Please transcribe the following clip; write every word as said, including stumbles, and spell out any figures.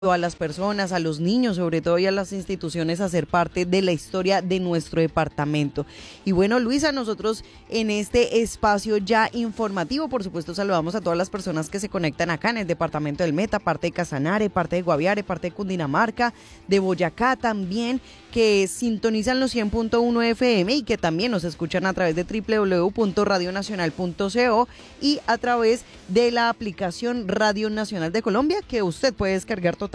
a las personas, a los niños, sobre todo, y a las instituciones a ser parte de la historia de nuestro departamento. Y bueno, Luisa, nosotros en este espacio ya informativo, por supuesto, saludamos a todas las personas que se conectan acá en el departamento del Meta, parte de Casanare, parte de Guaviare, parte de Cundinamarca, de Boyacá también, que sintonizan los cien punto uno F M y que también nos escuchan a través de doble u doble u doble u punto radio nacional punto co y a través de la aplicación Radio Nacional de Colombia, que usted puede descargar totalmente